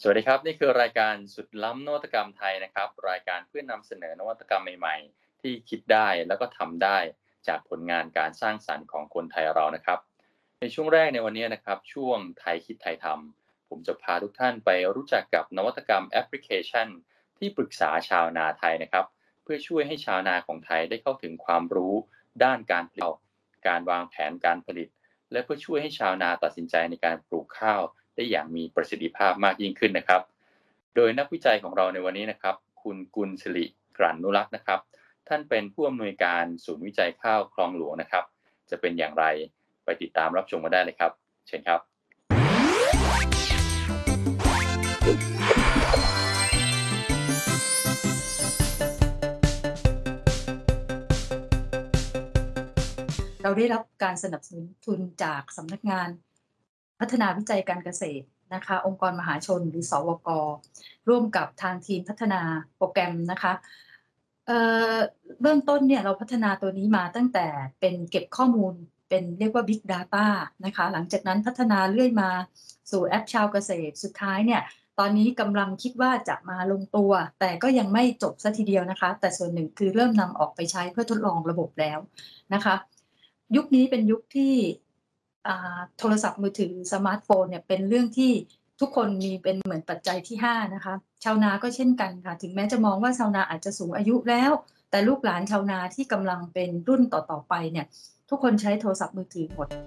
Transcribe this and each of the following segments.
สวัสดีครับนี่คือรายการสุดล้ำนวัตกรรมไทยนะครับรายการเพื่อนำเสนอนวัตกรรมใหม่ๆที่คิดได้แล้วก็ทำได้จากผลงานการสร้างสรรค์ของคนไทยเรานะครับในช่วงแรกในวันนี้นะครับช่วงไทยคิดไทยทำผมจะพาทุกท่านไปรู้จักกับนวัตกรรมแอปพลิเคชันที่ปรึกษาชาวนาไทยนะครับเพื่อช่วยให้ชาวนาของไทยได้เข้าถึงความรู้ด้านการผลิตการวางแผนการผลิตและเพื่อช่วยให้ชาวนาตัดสินใจในการปลูกข้าวได้อย่างมีประสิทธิภาพมากยิ่งขึ้นนะครับ โดยนักวิจัยของเราในวันนี้นะครับคุณกุลศิริกลั่นนุรักษ์นะครับท่านเป็นผู้อำนวยการศูนย์วิจัยข้าวคลองหลวงนะครับจะเป็นอย่างไรไปติดตามรับชมกันได้เลยครับเชิญครับเราได้รับการสนับสนุนทุนจากสำนักงานพัฒนาวิจัยการเกษตรนะคะองค์กรมหาชนหรือสวกร่วมกับทางทีมพัฒนาโปรแกรมนะคะเอ่อเบื้องต้นเนี่ยเราพัฒนาตัวนี้มาตั้งแต่เป็นเก็บข้อมูลเป็นเรียกว่า Big Data นะคะหลังจากนั้นพัฒนาเรื่อยมาสู่แอปชาวเกษตรสุดท้ายเนี่ยตอนนี้กำลังคิดว่าจะมาลงตัวแต่ก็ยังไม่จบเสียทีเดียวนะคะแต่ส่วนหนึ่งคือเริ่มนำออกไปใช้เพื่อทดลองระบบแล้วนะคะ ยุคนี้เป็นยุคที่โทรศัพท์มือถือสมาร์ตโฟนเนี่ยเป็นเรื่องที่ทุกคนมีเป็นเหมือนปัจจัยที่5นะคะชาวนาก็เช่นกันค่ะถึงแม้จะมองว่าชาวนาอาจจะสูงอายุแล้วแต่ลูกหลานชาวนาที่กำลังเป็นรุ่นต่อๆไปเนี่ยทุกคนใช้โทรศัพท์มือถือหมด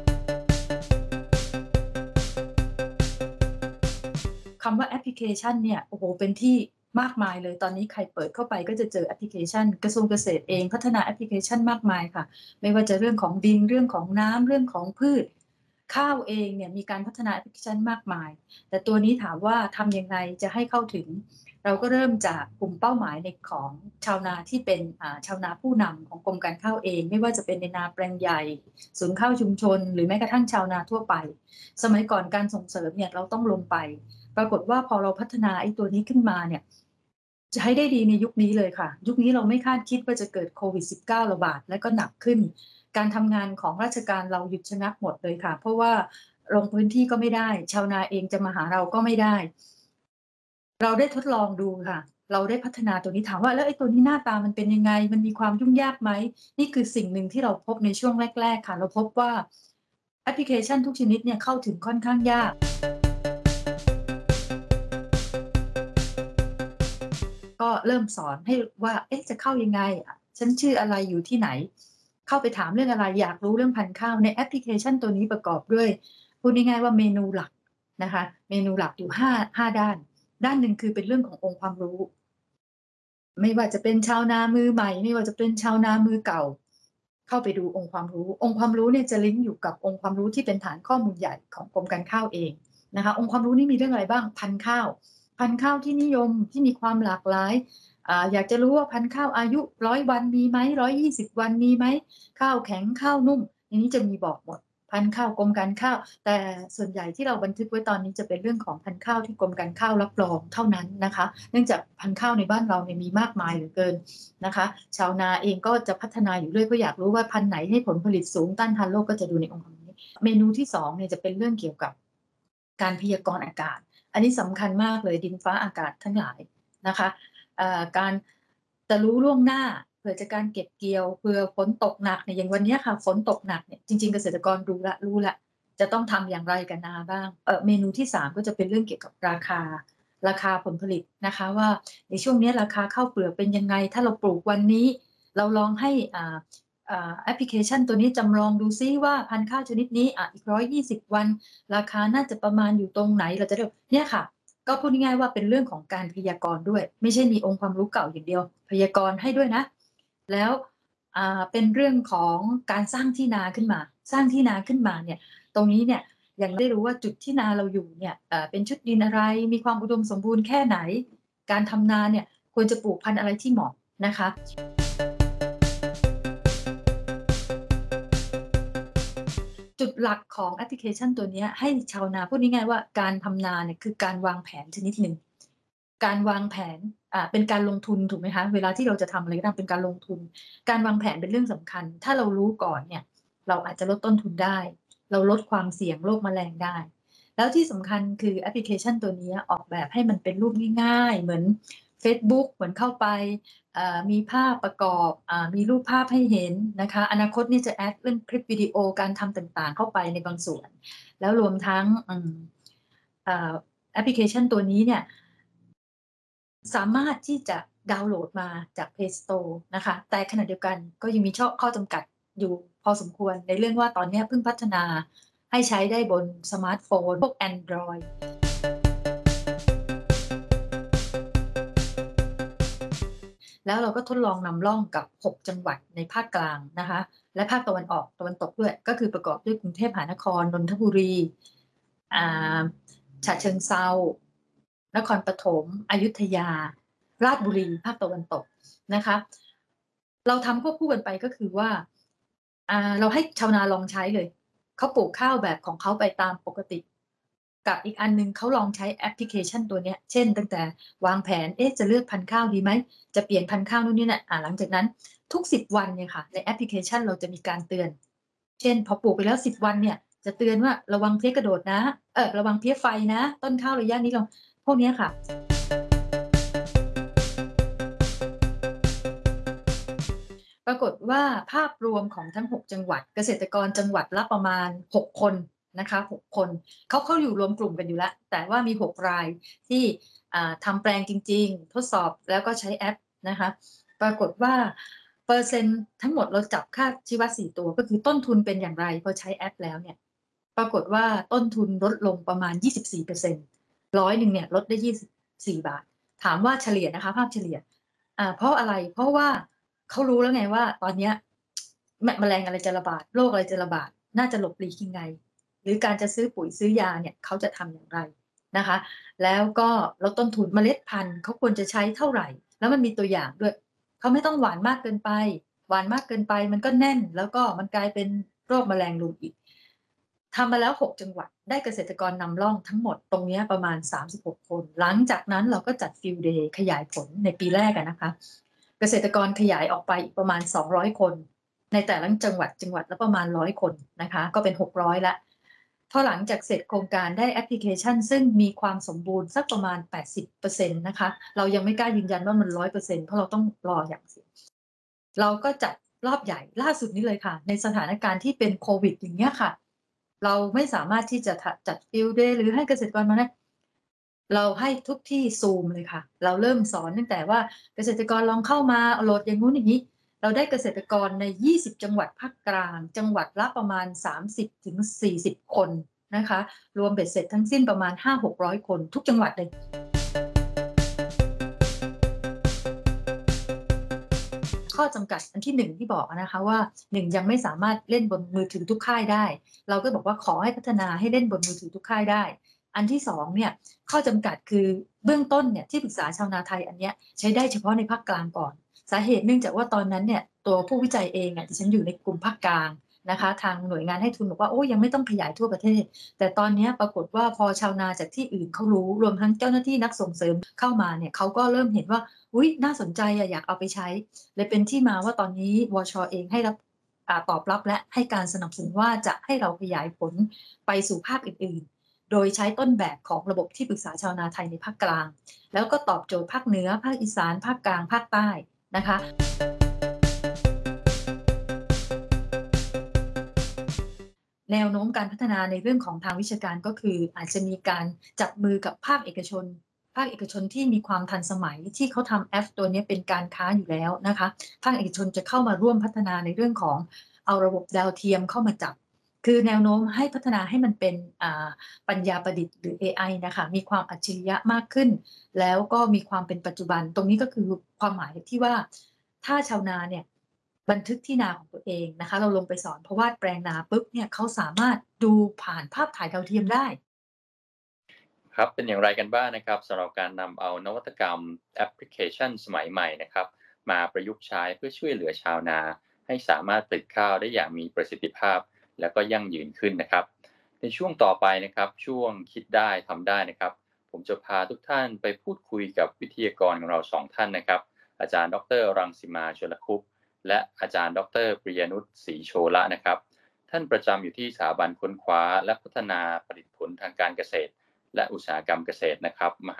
คำว่าแอปพลิเคชันเนี่ยโอ้โฮเป็นที่มากมายเลยตอนนี้ใครเปิดเข้าไปก็จะเจอแอปพลิเคชันกระทรวงเกษตรเองพัฒนาแอปพลิเคชันมากมายค่ะไม่ว่าจะเรื่องของดินเรื่องของน้ำเรื่องของพืชข้าวเองเนี่ยมีการพัฒนาแอปพลิเคชันมากมายแต่ตัวนี้ถามว่าทำยังไงจะให้เข้าถึงเราก็เริ่มจากกลุ่มเป้าหมายในของชาวนาที่เป็นชาวนาผู้นำของกรมการข้าวเองไม่ว่าจะเป็นในนาแปลงใหญ่ศูนย์ข้าวชุมชนหรือแม้กระทั่งชาวนาทั่วไปสมัยก่อนการส่งเสริมเนี่ยเราต้องลงไป ปรากฏว่าพอเราพัฒนาไอ้ตัวนี้ขึ้นมาเนี่ยใช้ได้ดีในยุคนี้เลยค่ะยุคนี้เราไม่คาดคิดว่าจะเกิดโควิด19ระบาดและก็หนักขึ้นการทำงานของราชการเราหยุดชะงักหมดเลยค่ะเพราะว่าลงพื้นที่ก็ไม่ได้ชาวนาเองจะมาหาเราก็ไม่ได้เราได้ทดลองดูค่ะเราได้พัฒนาตัวนี้ถามว่าแล้วไอ้ตัวนี้หน้าตามันเป็นยังไงมันมีความยุ่งยากไหมนี่คือสิ่งหนึ่งที่เราพบในช่วงแรกๆค่ะเราพบว่าแอปพลิเคชันทุกชนิดเนี่ยเข้าถึงค่อนข้างยาก ก็เริ่มสอนให้ว่าเอ๊ะจะเข้ายังไงฉันชื่ออะไรอยู่ที่ไหนเข้าไปถามเรื่องอะไรอยากรู้เรื่องพันธุ์ข้าวในแอปพลิเคชันตัวนี้ประกอบด้วยพูดง่ายๆว่าเมนูหลักนะคะเมนูหลักอยู่5ด้านด้านหนึ่งคือเป็นเรื่องขององค์ความรู้ไม่ว่าจะเป็นชาวนามือใหม่ไม่ว่าจะเป็นชาวนามือเก่าเข้าไปดูองค์ความรู้องค์ความรู้เนี่ยจะลิงก์อยู่กับองค์ความรู้ที่เป็นฐานข้อมูลใหญ่ของกรมการข้าวเองนะคะองค์ความรู้นี่มีเรื่องอะไรบ้างพันธุ์ข้าว พันธุ์ข้าวที่นิยมที่มีความหลากหลายอยากจะรู้ว่าพันธุ์ข้าวอายุ100วันมีไหม120วันมีไหมข้าวแข็งข้าวนุ่มในนี้จะมีบอกหมดพันธุ์ข้าวกรมการข้าวแต่ส่วนใหญ่ที่เราบันทึกไว้ตอนนี้จะเป็นเรื่องของพันธุ์ข้าวที่กรมการข้าวรับรองเท่านั้นนะคะเนื่องจากพันธุ์ข้าวในบ้านเราเนี่ยมีมากมายเหลือเกินนะคะชาวนาเองก็จะพัฒนาอยู่เรื่อยเพราะอยากรู้ว่าพันธุ์ไหนให้ผลผลิตสูงต้านทานโรคก็จะดูในองค์ความรู้เมนูที่2เนี่ยจะเป็นเรื่องเกี่ยวกับการพยากรณ์อากาศ อันนี้สำคัญมากเลยดินฟ้าอากาศทั้งหลายนะคะการจะรู้ล่วงหน้าเผื่อจะการเก็บเกี่ยวเผื่อฝนตกหนักเนี่ยอย่างวันเนี้ยค่ะฝนตกหนักเนี่ยจริงๆเกษตรกรรู้แล้วจะต้องทำอย่างไรกับนาบ้างเมนูที่3ก็จะเป็นเรื่องเกี่ยวกับราคาผลผลิตนะคะว่าในช่วงเนี้ยราคาข้าวเปลือกเป็นยังไงถ้าเราปลูกวันนี้เราลองให้แอปพลิเคชันตัวนี้จำลองดูซิว่าพันธุ์ข้าวชนิดนี้อีก120วัน ราคาน่าจะประมาณอยู่ตรงไหนเราจะได้เนี่ยค่ะก็พูดง่ายๆว่าเป็นเรื่องของการพยากรณ์ด้วยไม่ใช่มีองค์ความรู้เก่าอย่างเดียวพยากรณ์ให้ด้วยนะแล้วเป็นเรื่องของการสร้างที่นาขึ้นมาสร้างที่นาขึ้นมาเนี่ยตรงนี้เนี่ยยังได้รู้ว่าจุดที่นาเราอยู่เนี่ยเป็นชุดดินอะไรมีความอุดมสมบูรณ์แค่ไหนการทำนาเนี่ยควรจะปลูกพันธุ์อะไรที่เหมาะนะคะ จุดหลักของแอปพลิเคชันตัวเนี้ยให้ชาวนาพูดง่ายๆว่าการทำนาเนี่ยคือการวางแผนชนิดหนึ่งการวางแผนเป็นการลงทุนถูกไหมคะเวลาที่เราจะทำอะไรก็ตามเป็นการลงทุนการวางแผนเป็นเรื่องสำคัญถ้าเรารู้ก่อนเนี่ยเราอาจจะลดต้นทุนได้เราลดความเสี่ยงโรคแมลงได้แล้วที่สำคัญคือแอปพลิเคชันตัวนี้ออกแบบให้มันเป็นรูปง่ายๆเหมือนเฟซบุ๊กเหมือนเข้าไปมีภาพประกอบมีรูปภาพให้เห็นนะคะอนาคตนี่จะแอดเรื่องคลิปวิดีโอการทำต่างๆเข้าไปในบางส่วนแล้วรวมทั้งแอปพลิเคชันตัวนี้เนี่ยสามารถที่จะดาวน์โหลดมาจาก Play Store นะคะแต่ขณะเดียวกันก็ยังมีข้อจำกัดอยู่พอสมควรในเรื่องว่าตอนนี้เพิ่งพัฒนาให้ใช้ได้บนสมาร์ตโฟนพวกแอนดรอยด์แล้วเราก็ทดลองนำร่องกับ6จังหวัดในภาคกลางนะคะและภาคตะวันออกตะวันตกด้วยก็คือประกอบด้วยกรุงเทพมหานครนนทบุรีอ่าฉะเชิงเทรานครปฐมอยุธยาราชบุรีภาคตะวันตกนะคะเราทำควบคู่กันไปก็คือว่าเราให้ชาวนาลองใช้เลยเขาปลูกข้าวแบบของเขาไปตามปกติกับอีกอันหนึ่งเขาลองใช้แอปพลิเคชันตัวเนี้ยเช่นตั้งแต่วางแผนจะเลือกพันธุ์ข้าวดีไหมจะเปลี่ยนพันธุ์ข้าวนู่นนี่นั่นหลังจากนั้นทุก10วันเนี่ยค่ะในแอปพลิเคชันเราจะมีการเตือนเช่นพอปลูกไปแล้ว10วันเนี่ยจะเตือนว่าระวังเพลี้ยกระโดดนะระวังเพลี้ยไฟนะต้นข้าวระยะนี้ลองพวกเนี้ยค่ะ ปรากฏว่าภาพรวมของทั้ง6จังหวัดเกษตรกรจังหวัดละประมาณ6คนนะคะ6คนเขาอยู่รวมกลุ่มกันอยู่แล้วแต่ว่ามี6รายที่ทำแปลงจริงๆทดสอบแล้วก็ใช้แอปนะคะปรากฏว่าเปอร์เซ็นต์ทั้งหมดเราจับค่าชี้วัด4ตัวก็คือต้นทุนเป็นอย่างไรพอใช้แอปแล้วเนี่ยปรากฏว่าต้นทุนลดลงประมาณ24%ร้อยหนึ่งเนี่ยลดได้24บาทถามว่าเฉลี่ยนะคะภาพเฉลี่ยเพราะอะไรเพราะว่าเขารู้แล้วไงว่าตอนเนี้ยแมลงอะไรจะระบาดโรคอะไรจะระบาดน่าจะหลบหลีกยังไงหรือการจะซื้อปุ๋ยซื้อยาเนี่ยเขาจะทำอย่างไรนะคะแล้วก็ลดต้นทุนเมล็ดพันธุ์เขาควรจะใช้เท่าไรแล้วมันมีตัวอย่างด้วยเขาไม่ต้องหวานมากเกินไปหวานมากเกินไปมันก็แน่นแล้วก็มันกลายเป็นโรคแมลงรุมอีกทำมาแล้ว6จังหวัดได้เกษตรกรนำร่องทั้งหมดตรงเนี้ยประมาณ36คนหลังจากนั้นเราก็จัด Field Day ขยายผลในปีแรกอะนะคะ เกษตรกรขยายออกไปอีกประมาณ200คนในแต่ละจังหวัดละประมาณ100คนนะคะก็เป็น600แล้วพอหลังจากเสร็จโครงการได้แอปพลิเคชันซึ่งมีความสมบูรณ์สักประมาณ80%นต์นะคะเรายังไม่กล้ายืนยันว่ามัน100%เพราะเราต้องรออย่างเสียเราก็จัดรอบใหญ่ล่าสุดนี้เลยค่ะในสถานการณ์ที่เป็นโควิดอย่างเงี้ยค่ะเราไม่สามารถที่จะจัด Field Day หรือให้เกษตรกรมาได้เราให้ทุกที่ Zoom เลยค่ะเราเริ่มสอนตั้งแต่ว่าเกษตรกรลองเข้ามาโหลดอย่างงู้นอย่างงี้เราได้เกษตรกรใน20จังหวัดภาคกลางจังหวัดละประมาณ30-40คนนะคะรวมเบ็ดเสร็จทั้งสิ้นประมาณ500-600คนทุกจังหวัดเลย ข้อจำกัดอันที่1ที่บอกอะนะคะว่า1ยังไม่สามารถเล่นบนมือถือทุกค่ายได้เราก็บอกว่าขอให้พัฒนาให้เล่นบนมือถือทุกค่ายได้อันที่2เนี่ยข้อจำกัดคือเบื้องต้นเนี่ยที่ปรึกษาชาวนาไทยอันเนี้ยใช้ได้เฉพาะในภาคกลางก่อนสาเหตุเนื่องจากว่าตอนนั้นเนี่ยตัวผู้วิจัยเองอะดิฉันอยู่ในกลุ่มภาคกลางนะคะทางหน่วยงานให้ทุนบอกว่าโอ้ยังไม่ต้องขยายทั่วประเทศแต่ตอนเนี้ยปรากฏว่าพอชาวนาจากที่อื่นเขารู้รวมทั้งเจ้าหน้าที่นักส่งเสริมเข้ามาเนี่ยเขาก็เริ่มเห็นว่าอุ๊ยน่าสนใจอะอยากเอาไปใช้ เลยเป็นที่มาว่าตอนนี้วชเองให้รับตอบรับและให้การสนับสนุนว่าจะให้เราขยายผลไปสู่ภาคอื่นๆ โดยใช้ต้นแบบของระบบที่ปรึกษาชาวนาไทยในภาคกลาง แล้วก็ตอบโจทย์ภาคเหนือภาคอีสานภาคกลางภาคใต้นะคะ แนวโน้มการพัฒนาในเรื่องของทางวิชาการก็คืออาจจะมีการจับมือกับภาคเอกชนที่มีความทันสมัยที่เขาทำแอปตัวนี้เป็นการค้าอยู่แล้วนะคะภาคเอกชนจะเข้ามาร่วมพัฒนาในเรื่องของเอาระบบดาวเทียมเข้ามาจับคือแนวโน้มให้พัฒนาให้มันเป็นปัญญาประดิษฐ์หรือเอไอน่ะค่ะมีความอัจฉริยะมากขึ้นแล้วก็มีความเป็นปัจจุบันตรงนี้ก็คือความหมายที่ว่าถ้าชาวนาเนี่ย บันทึกที่นาของตัวเองนะคะเราลงไปสอนเพราะวาดแปลงนาปุ๊บเนี่ยเขาสามารถดูผ่านภาพถ่ายดาวเทียมได้ครับเป็นอย่างไรกันบ้างนะครับสำหรับการนำเอานวัตกรรมแอปพลิเคชันสมัยใหม่นะครับมาประยุกต์ใช้เพื่อช่วยเหลือชาวนาให้สามารถผลิตข้าวได้อย่างมีประสิทธิภาพและก็ยั่งยืนขึ้นนะครับในช่วงต่อไปนะครับช่วงคิดได้ทำได้นะครับผมจะพาทุกท่านไปพูดคุยกับวิทยากรของเรา2ท่านนะครับอาจารย์ดรรังสิมาชลคุปต์และอาจารย์ดรปริยนุชศรีโชละนะครับท่านประจำอยู่ที่สถาบันค้นคว้าและพัฒนาผลิตผลทางการเกษตรและอุตสาหกรรมเกษตรนะครับ